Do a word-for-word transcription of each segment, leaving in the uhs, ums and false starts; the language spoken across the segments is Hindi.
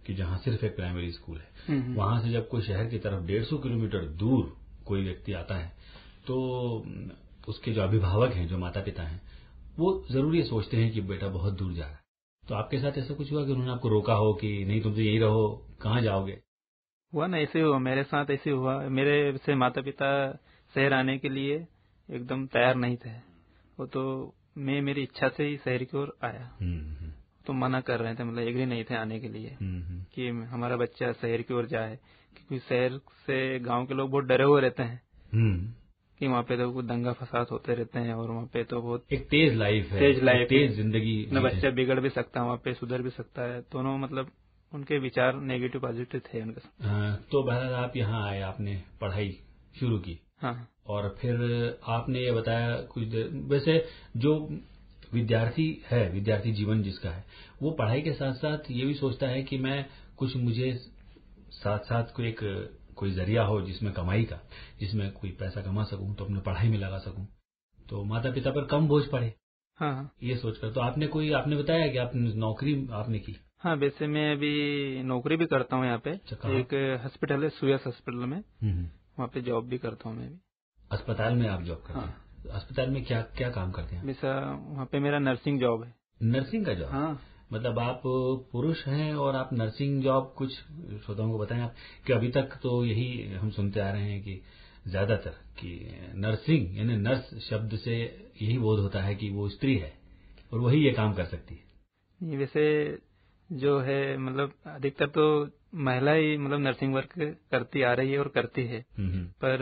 कि जहां सिर्फ एक प्राइमरी स्कूल है, वहां से जब कोई शहर की तरफ डेढ़ सौ किलोमीटर दूर कोई व्यक्ति आता है तो उसके जो अभिभावक हैं, जो माता पिता हैं, वो जरूर ये सोचते हैं कि बेटा बहुत दूर जा रहा है। तो आपके साथ ऐसा कुछ हुआ कि उन्होंने आपको रोका हो कि नहीं तुम तो यहीं रहो, कहाँ जाओगे? हुआ ना, ऐसे हुआ मेरे साथ, ऐसे हुआ। मेरे से माता पिता शहर आने के लिए एकदम तैयार नहीं थे। वो तो मैं मेरी इच्छा से ही शहर की ओर आया। तो मना कर रहे थे, मतलब एग्री नहीं थे आने के लिए कि हमारा बच्चा शहर की ओर जाए, क्योंकि शहर से गांव के लोग बहुत डरे हुए रहते हैं कि वहाँ पे तो कुछ दंगा फसाद होते रहते हैं और वहाँ पे तो बहुत एक तेज लाइफ है, तेज लाइफ, तेज जिंदगी, न बच्चा बिगड़ भी सकता है, वहाँ पे सुधर भी सकता है। दोनों मतलब उनके विचार नेगेटिव पॉजिटिव थे उनके साथ। तो बहरहाल आप यहाँ आए, आपने पढ़ाई शुरू की। हाँ। और फिर आपने ये बताया कुछ देर, वैसे जो विद्यार्थी है, विद्यार्थी जीवन जिसका है, वो पढ़ाई के साथ साथ ये भी सोचता है कि मैं कुछ, मुझे साथ साथ कोई एक कोई जरिया हो जिसमें कमाई का, जिसमें कोई पैसा कमा सकूं तो अपने पढ़ाई में लगा सकूं, तो माता पिता पर कम बोझ पड़े। हाँ, ये सोचकर तो आपने कोई आपने बताया कि आपने नौकरी आपने की? हाँ, वैसे मैं अभी नौकरी भी करता हूँ यहाँ पे। एक हॉस्पिटल है, सुयस हॉस्पिटल में, वहाँ पे जॉब भी करता हूँ मैं भी। अस्पताल में आप जॉब करते हैं? हाँ। अस्पताल में क्या क्या काम करते हैं? वैसा वहाँ पे मेरा नर्सिंग जॉब है। नर्सिंग का जॉब? हाँ। मतलब आप पुरुष हैं और आप नर्सिंग जॉब, कुछ श्रोताओं को बताएं आप कि अभी तक तो यही हम सुनते आ रहे हैं कि ज्यादातर कि नर्सिंग यानी नर्स शब्द से यही बोध होता है कि वो स्त्री है और वही ये काम कर सकती है। वैसे जो है मतलब अधिकतर तो महिला ही मतलब नर्सिंग वर्क करती आ रही है और करती है, पर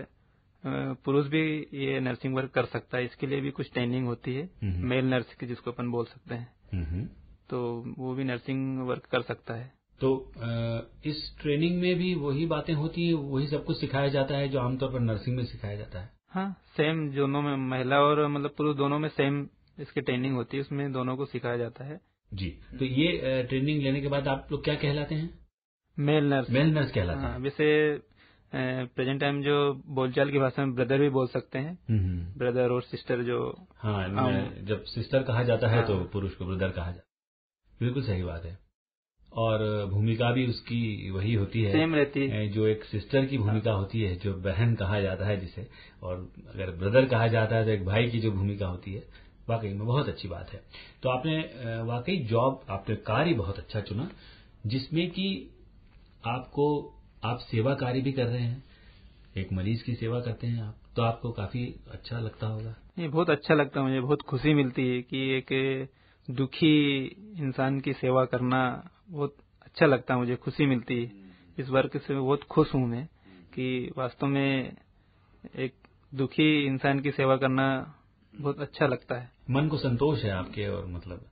पुरुष भी ये नर्सिंग वर्क कर सकता है। इसके लिए भी कुछ ट्रेनिंग होती है, मेल नर्स की जिसको अपन बोल सकते हैं, तो वो भी नर्सिंग वर्क कर सकता है। तो इस ट्रेनिंग में भी वही बातें होती है, वही सब कुछ सिखाया जाता है जो आमतौर पर नर्सिंग में सिखाया जाता है? हाँ, सेम, दोनों में महिला और मतलब पुरुष दोनों में सेम इसकी ट्रेनिंग होती है, उसमें दोनों को सिखाया जाता है। जी। तो ये ट्रेनिंग लेने के बाद आप लोग क्या कहलाते हैं? Male nurse. मेल नर्स कहलाते हैं। वैसे प्रेजेंट टाइम जो बोलचाल की भाषा में ब्रदर भी बोल सकते हैं, ब्रदर और सिस्टर जो। हाँ, जब सिस्टर कहा जाता है तो पुरुष को ब्रदर कहा जाता है। बिल्कुल सही बात है। और भूमिका भी उसकी वही होती है, सेम रहती है, जो एक सिस्टर की भूमिका होती है, जो बहन कहा जाता है जिसे, और अगर ब्रदर कहा जाता है तो एक भाई की जो भूमिका होती है। वाकई में बहुत अच्छी बात है। तो आपने वाकई जॉब, आपने कार्य बहुत अच्छा चुना जिसमें कि आपको, आप सेवा कार्य भी कर रहे हैं, एक मरीज की सेवा करते हैं आप, तो आपको काफी अच्छा लगता होगा। ये बहुत अच्छा लगता है मुझे, बहुत खुशी मिलती है कि एक दुखी इंसान की सेवा करना बहुत अच्छा लगता है मुझे, खुशी मिलती है। इस वर्क से बहुत खुश हूं मैं कि वास्तव में एक दुखी इंसान की सेवा करना बहुत अच्छा लगता है, मन को संतोष है आपके। और मतलब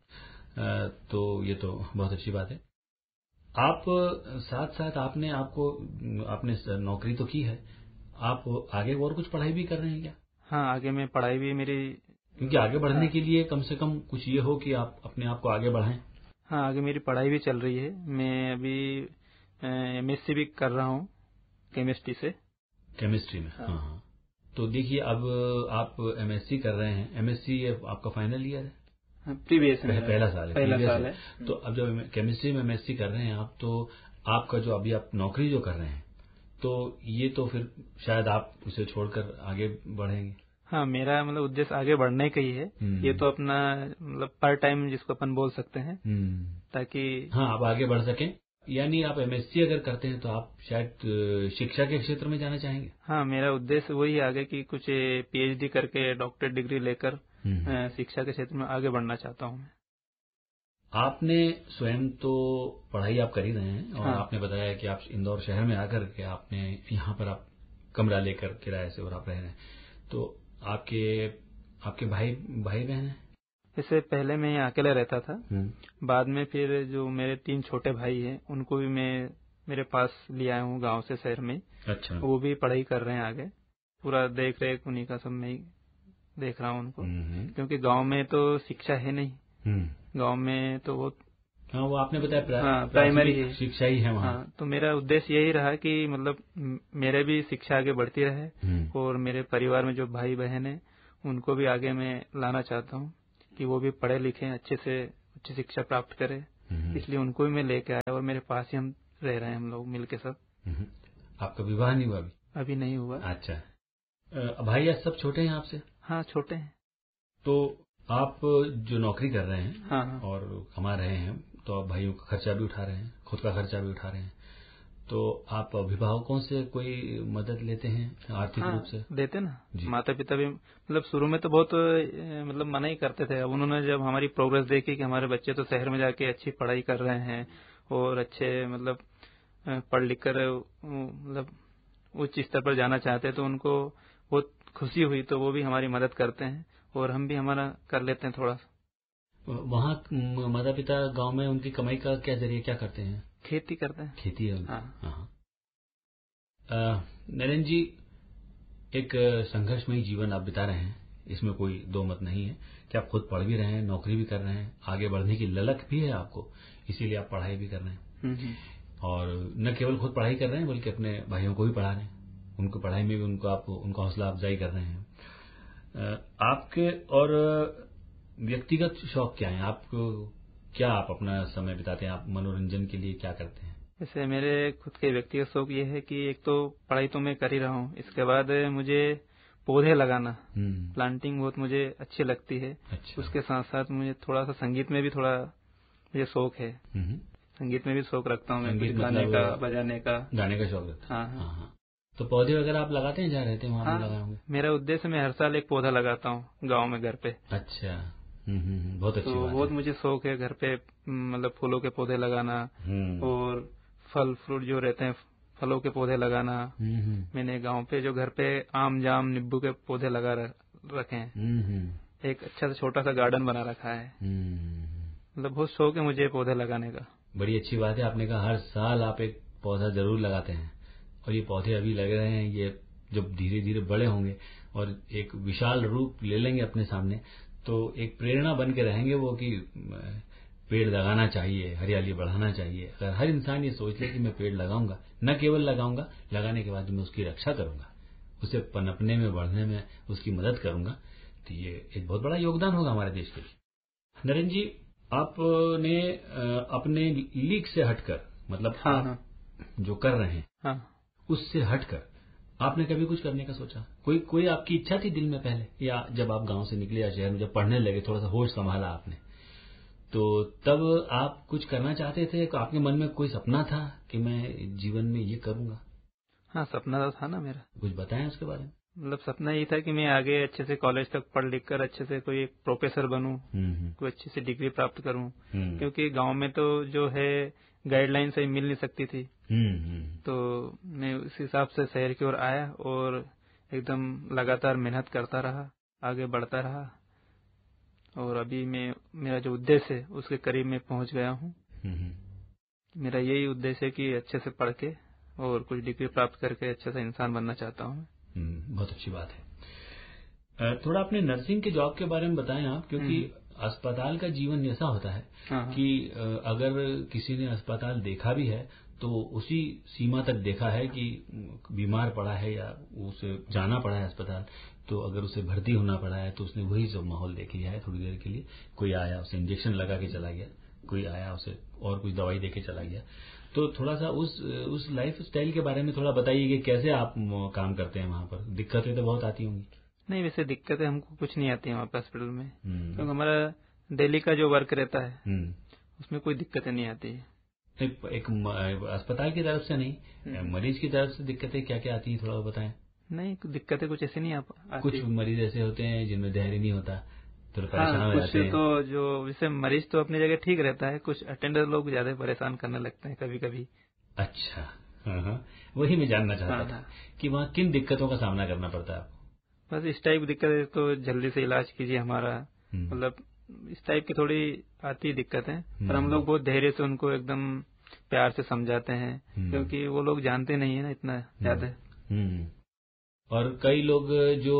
तो ये तो बहुत अच्छी बात है। आप साथ साथ आपने आपको आपने नौकरी तो की है, आप आगे और कुछ पढ़ाई भी कर रहे हैं क्या? हाँ, आगे मैं पढ़ाई भी मेरी, क्योंकि आगे बढ़ने के लिए कम से कम कुछ ये हो कि आप अपने आप को आगे बढ़ाएं। हाँ, आगे मेरी पढ़ाई भी चल रही है। मैं अभी एमएससी भी कर रहा हूँ केमिस्ट्री से। केमिस्ट्री में? हाँ, हाँ। तो देखिए, अब आप एमएससी कर रहे हैं, एमएससी आपका फाइनल ईयर है? प्रीवियस पह, पहला साल है, पहला साल है। तो अब जब केमिस्ट्री में एमएससी कर रहे हैं आप, तो आपका जो अभी आप नौकरी जो कर रहे हैं, तो ये तो फिर शायद आप उसे छोड़कर आगे बढ़ेंगे? हाँ, मेरा मतलब उद्देश्य आगे बढ़ने का ही है। ये तो अपना मतलब पार्ट टाइम जिसको अपन बोल सकते हैं, ताकि हाँ आप आगे बढ़ सकें। यानी आप एमएससी अगर करते हैं तो आप शायद शिक्षा के क्षेत्र में जाना चाहेंगे? हाँ, मेरा उद्देश्य वही आगे की कुछ पीएचडी करके डॉक्टर डिग्री लेकर शिक्षा के क्षेत्र में आगे बढ़ना चाहता हूँ मैं। आपने स्वयं तो पढ़ाई आप कर ही रहे हैं और हाँ। आपने बताया कि आप इंदौर शहर में आकर के आपने यहाँ पर आप कमरा लेकर किराए से और आप रह रहे हैं, तो आपके आपके भाई भाई बहन हैं? इससे पहले मैं यहाँ अकेले रहता था, बाद में फिर जो मेरे तीन छोटे भाई हैं उनको भी मैं मेरे पास ले आया हूँ गांव से शहर में। अच्छा। वो भी पढ़ाई कर रहे हैं आगे, पूरा देख रेख उन्हीं का सब मैं देख रहा हूँ उनको, क्योंकि गांव में तो शिक्षा है नहीं, गांव में तो वो हाँ वो आपने बताया हाँ, प्राइमरी है, शिक्षा ही है वहाँ। हाँ, तो मेरा उद्देश्य यही रहा कि मतलब मेरे भी शिक्षा आगे बढ़ती रहे और मेरे परिवार में जो भाई बहन है उनको भी आगे मैं लाना चाहता हूँ कि वो भी पढ़े लिखे अच्छे से उच्च शिक्षा प्राप्त करें इसलिए उनको भी मैं लेके आया और मेरे पास ही हम रह रहे हैं, हम लोग मिलके सब। आपका विवाह नहीं हुआ अभी? अभी नहीं हुआ। अच्छा। भाई आज सब छोटे हैं आपसे? हाँ छोटे हैं। तो आप जो नौकरी कर रहे हैं हाँ, हाँ। और कमा रहे हैं, तो आप भाइयों का खर्चा भी उठा रहे हैं, खुद का खर्चा भी उठा रहे हैं, तो आप अभिभावकों से कोई मदद लेते हैं आर्थिक हाँ, रूप से? देते ना। माता पिता भी मतलब शुरू में तो बहुत मतलब मना ही करते थे। अब उन्होंने जब हमारी प्रोग्रेस देखी कि हमारे बच्चे तो शहर में जाके अच्छी पढ़ाई कर रहे हैं और अच्छे मतलब पढ़ लिख कर मतलब उच्च स्तर पर जाना चाहते हैं, तो उनको बहुत खुशी हुई। तो वो भी हमारी मदद करते हैं और हम भी हमारा कर लेते हैं थोड़ा सा। वहाँ माता पिता गांव में उनकी कमाई का क्या जरिए क्या करते हैं? खेती करते हैं। खेती है। हाँ। नरेंद्र जी, एक संघर्षमयी जीवन आप बिता रहे हैं, इसमें कोई दो मत नहीं है कि आप खुद पढ़ भी रहे हैं, नौकरी भी कर रहे हैं, आगे बढ़ने की ललक भी है आपको, इसीलिए आप पढ़ाई भी कर रहे हैं। और न केवल खुद पढ़ाई कर रहे हैं बल्कि अपने भाइयों को भी पढ़ा रहे हैं, उनको पढ़ाई में भी उनको आप उनका हौसला अफजाई कर रहे हैं। आपके और व्यक्तिगत शौक क्या है? आपको क्या आप अपना समय बिताते हैं? आप मनोरंजन के लिए क्या करते हैं? जैसे मेरे खुद के व्यक्तिगत शौक ये है कि एक तो पढ़ाई तो मैं कर ही रहा हूँ, इसके बाद मुझे पौधे लगाना, प्लांटिंग बहुत मुझे अच्छी लगती है। अच्छा। उसके साथ साथ मुझे थोड़ा सा संगीत में भी थोड़ा मुझे शौक है। संगीत में भी शौक रखता हूँ मैं, गाने का, बजाने का। गाने का शौक रखता है? हाँ, हाँ। तो पौधे वगैरह आप लगाते हैं जहाँ रहते हैं वहाँ? हाँ, लगाए होंगे। मेरा उद्देश्य मैं हर साल एक पौधा लगाता हूँ गाँव में, घर पे। अच्छा। हम्म, बहुत अच्छी तो बात बहुत है। मुझे शौक है घर पे मतलब फूलों के पौधे लगाना और फल फ्रूट जो रहते हैं फलों के पौधे लगाना। मैंने गांव पे जो घर पे आम जाम नींबू के पौधे लगा रखे हैं, एक अच्छा सा छोटा सा गार्डन बना रखा है। मतलब बहुत शौक है मुझे पौधे लगाने का। बड़ी अच्छी बात है, आपने कहा हर साल आप एक पौधा जरूर लगाते हैं, और ये पौधे अभी लग रहे हैं, ये जब धीरे धीरे बड़े होंगे और एक विशाल रूप ले लेंगे अपने सामने, तो एक प्रेरणा बन के रहेंगे वो कि पेड़ लगाना चाहिए, हरियाली बढ़ाना चाहिए। अगर हर इंसान ये सोच ले कि मैं पेड़ लगाऊंगा, न केवल लगाऊंगा, लगाने के बाद मैं उसकी रक्षा करूंगा, उसे पनपने में, बढ़ने में उसकी मदद करूंगा, तो ये एक बहुत बड़ा योगदान होगा हमारे देश के लिए। नरेंद्र जी, आपने अपने लीग से हटकर, मतलब हाँ, आप हाँ। जो कर रहे हैं हाँ। उससे हटकर आपने कभी कुछ करने का सोचा? कोई कोई आपकी इच्छा थी दिल में पहले, या जब आप गांव से निकले या शहर में जब पढ़ने लगे, थोड़ा सा होश संभाला आपने, तो तब आप कुछ करना चाहते थे? आपके मन में कोई सपना था कि मैं जीवन में ये करूंगा? हाँ, सपना तो था ना मेरा। कुछ बताएं उसके बारे में। मतलब सपना ये था कि मैं आगे अच्छे से कॉलेज तक पढ़ लिख कर अच्छे से कोई एक प्रोफेसर बनूं, कोई अच्छी सी डिग्री प्राप्त करूं, क्योंकि गांव में तो जो है गाइडलाइन से मिल नहीं सकती थी। तो मैं उस हिसाब से शहर की ओर आया और एकदम लगातार मेहनत करता रहा, आगे बढ़ता रहा, और अभी मैं मेरा जो उद्देश्य है उसके करीब में पहुंच गया हूं। मेरा यही उद्देश्य है कि अच्छे से पढ़ के और कुछ डिग्री प्राप्त करके अच्छा सा इंसान बनना चाहता हूं। बहुत अच्छी बात है। थोड़ा अपने नर्सिंग के जॉब के बारे में बताएं आप, क्योंकि अस्पताल का जीवन ऐसा होता है कि अगर किसी ने अस्पताल देखा भी है तो उसी सीमा तक देखा है कि बीमार पड़ा है या उसे जाना पड़ा है अस्पताल, तो अगर उसे भर्ती होना पड़ा है तो उसने वही सब माहौल देख लिया है थोड़ी देर के लिए। कोई आया उसे इंजेक्शन लगा के चला गया, कोई आया उसे और कुछ दवाई दे के चला गया। तो थोड़ा सा उस उस लाइफ स्टाइल के बारे में थोड़ा बताइए कि कैसे आप काम करते हैं वहाँ पर। दिक्कतें तो बहुत आती होंगी? नहीं, वैसे दिक्कतें हमको कुछ नहीं आती है वहाँ पर हॉस्पिटल में, क्योंकि हमारा डेली का जो वर्क रहता है उसमें कोई दिक्कतें नहीं आती है। एक, एक अस्पताल की तरफ से नहीं, मरीज की तरफ से दिक्कतें क्या क्या आती है थोड़ा बताएं। नहीं, दिक्कतें कुछ ऐसे नहीं आती। कुछ मरीज ऐसे होते हैं जिनमें धैर्य नहीं होता, तो परेशान हो जाते हैं। तो जो वैसे मरीज तो अपनी जगह ठीक रहता है, कुछ अटेंडर लोग ज्यादा परेशान करने लगते हैं कभी कभी। अच्छा, हाँ हाँ, वही मैं जानना चाहता हाँ, था कि वहाँ किन दिक्कतों का सामना करना पड़ता है आपको? बस इस टाइप की दिक्कत है तो जल्दी से इलाज कीजिए हमारा, मतलब इस टाइप की थोड़ी आती है दिक्कतें, पर हम लोग बहुत धैर्य से उनको एकदम प्यार से समझाते हैं, क्योंकि वो लोग जानते नहीं है ना इतना ज्यादा। और कई लोग जो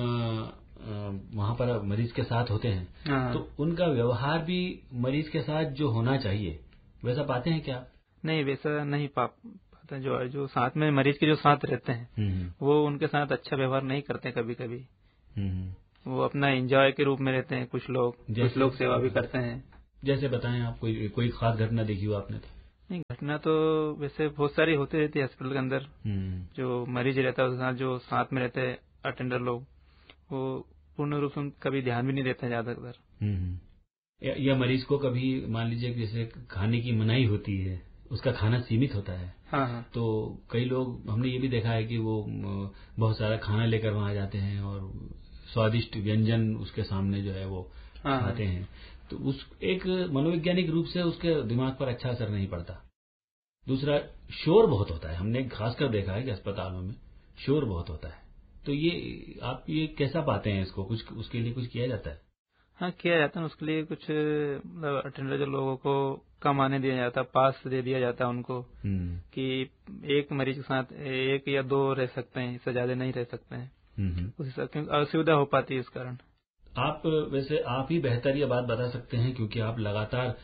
वहाँ पर मरीज के साथ होते हैं, हाँ। तो उनका व्यवहार भी मरीज के साथ जो होना चाहिए वैसा पाते हैं क्या? नहीं, वैसा नहीं पा पाते। जो जो साथ में मरीज के जो साथ रहते हैं वो उनके साथ अच्छा व्यवहार नहीं करते कभी कभी। वो अपना एंजॉय के रूप में रहते हैं कुछ लोग, कुछ लोग सेवा भी करते हैं। जैसे बताएं आप, कोई कोई खास घटना देखी हो आपने? तो नहीं, घटना तो वैसे बहुत सारी होती रहती है हॉस्पिटल के अंदर। जो मरीज रहता है उसके साथ जो साथ में रहते हैं अटेंडर लोग, वो पूर्ण रूप से कभी ध्यान भी नहीं देते ज्यादातर। या, या मरीज को कभी मान लीजिए जैसे खाने की मनाही होती है, उसका खाना सीमित होता है। हाँ हाँ। तो कई लोग, हमने ये भी देखा है कि वो बहुत सारा खाना लेकर वहां जाते हैं और स्वादिष्ट व्यंजन उसके सामने जो है वो हाँ खाते हैं। तो उस एक मनोवैज्ञानिक रूप से उसके दिमाग पर अच्छा असर नहीं पड़ता। दूसरा, शोर बहुत होता है, हमने खासकर देखा है कि अस्पतालों में शोर बहुत होता है। तो ये आप ये कैसा पाते हैं इसको? कुछ उसके लिए कुछ किया जाता है? हाँ, किया जाता है। उसके लिए कुछ मतलब अटेंडर जो लोगों को कम आने दिया जाता है, पास दे दिया जाता है उनको कि एक मरीज के साथ एक या दो रह सकते हैं, इससे ज्यादा नहीं रह सकते हैं। उस हिसाब से असुविधा हो पाती है इस कारण। आप वैसे आप ही बेहतर ये बात बता सकते हैं, क्योंकि आप लगातार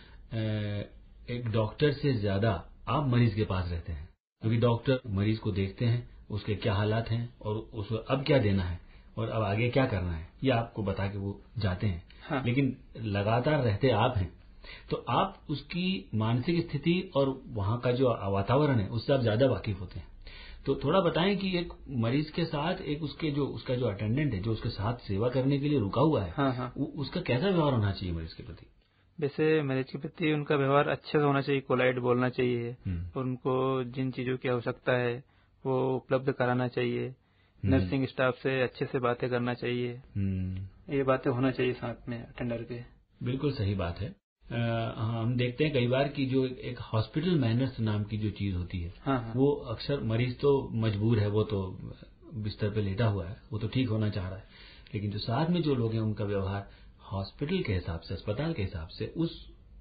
एक डॉक्टर से ज्यादा आप मरीज के पास रहते हैं, क्योंकि डॉक्टर मरीज को देखते हैं, उसके क्या हालात हैं और उसको अब क्या देना है और अब आगे क्या करना है, ये आपको बता के वो जाते हैं। हाँ। लेकिन लगातार रहते आप हैं, तो आप उसकी मानसिक स्थिति और वहां का जो वातावरण है उससे आप ज्यादा वाकिफ होते हैं। तो थोड़ा बताएं कि एक मरीज के साथ एक उसके जो उसका जो अटेंडेंट है, जो उसके साथ सेवा करने के लिए रुका हुआ है, हाँ हाँ। उसका कैसा व्यवहार होना चाहिए मरीज के प्रति? वैसे मरीज के प्रति उनका व्यवहार अच्छे से होना चाहिए, पोलाइट बोलना चाहिए और उनको जिन चीजों की आवश्यकता है वो उपलब्ध कराना चाहिए। नर्सिंग स्टाफ से अच्छे से बातें करना चाहिए, ये बातें होना चाहिए साथ में अटेंडर के। बिल्कुल सही बात है। आ, हम देखते हैं कई बार कि जो एक हॉस्पिटल मैनर्स नाम की जो चीज होती है, हाँ हाँ। वो अक्सर मरीज तो मजबूर है, वो तो बिस्तर पे लेटा हुआ है, वो तो ठीक होना चाह रहा है, लेकिन जो साथ में जो लोग हैं उनका व्यवहार हॉस्पिटल के हिसाब से, अस्पताल के हिसाब से उस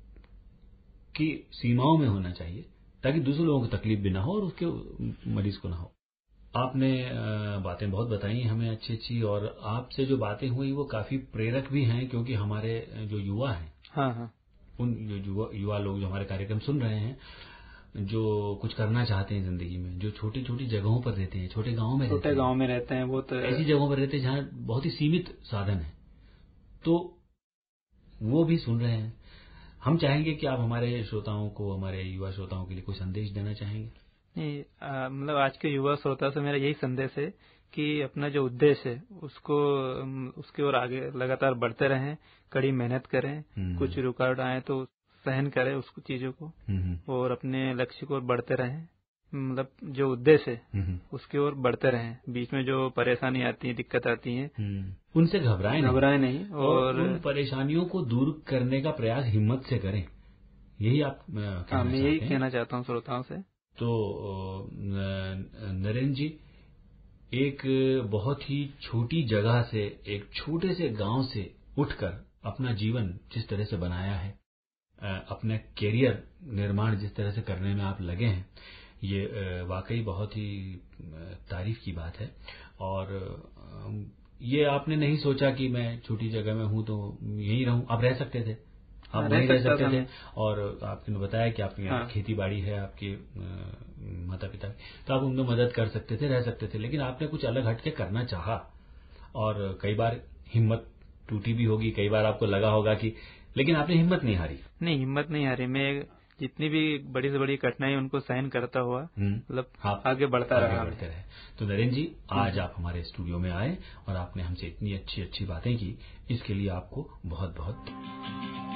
की सीमाओं में होना चाहिए, ताकि दूसरे लोगों को तकलीफ भी ना हो और उसके मरीज को ना हो। आपने बातें बहुत बताई हमें अच्छी अच्छी, और आपसे जो बातें हुई वो काफी प्रेरक भी हैं, क्योंकि हमारे जो युवा हैं, हाँ हाँ, उन जो युवा लोग जो हमारे कार्यक्रम सुन रहे हैं, जो कुछ करना चाहते हैं जिंदगी में, जो छोटी छोटी जगहों पर रहते हैं, छोटे गांव में छोटे गांव में रहते हैं, वो तो ऐसी जगहों पर रहते हैं जहां बहुत ही सीमित साधन है, तो वो भी सुन रहे हैं। हम चाहेंगे कि आप हमारे श्रोताओं को, हमारे युवा श्रोताओं के लिए कोई संदेश देना चाहेंगे? नहीं, मतलब आज के युवा श्रोता से मेरा यही संदेश है कि अपना जो उद्देश्य है उसको उसकी ओर आगे लगातार बढ़ते रहें, कड़ी मेहनत करें, कुछ रुकावट आए तो सहन करें उसको चीजों को, और अपने लक्ष्य को ओर बढ़ते रहें। मतलब जो उद्देश्य है उसकी ओर बढ़ते रहें। बीच में जो परेशानी आती है, दिक्कत आती है, उनसे घबराएं नहीं, घबराएं नहीं और उन परेशानियों को दूर करने का प्रयास हिम्मत से करें। यही आप हाँ, मैं यही कहना चाहता हूँ श्रोताओं से। तो नरेंद्र जी, एक बहुत ही छोटी जगह से, एक छोटे से गांव से उठकर अपना जीवन जिस तरह से बनाया है, अपने कैरियर निर्माण जिस तरह से करने में आप लगे हैं, ये वाकई बहुत ही तारीफ की बात है। और ये आपने नहीं सोचा कि मैं छोटी जगह में हूं तो यहीं रहूं, आप रह सकते थे, आप वहीं रह सकते थे, और आपने बताया कि आपके यहाँ हाँ। खेती बाड़ी है आपके माता पिता, तो आप उनमें मदद कर सकते थे, रह सकते थे, लेकिन आपने कुछ अलग हटके करना चाहा, और कई बार हिम्मत टूटी भी होगी, कई बार आपको लगा होगा कि, लेकिन आपने हिम्मत नहीं हारी। नहीं, हिम्मत नहीं हारी। मैं जितनी भी बड़ी से बड़ी कठिनाई उनको सहन करता हुआ मतलब हाँ, आगे बढ़ता रहा, बढ़ते रहे। तो नरेंद्र जी, आज आप हमारे स्टूडियो में आए और आपने हमसे इतनी अच्छी अच्छी बातें की, इसके लिए आपको बहुत बहुत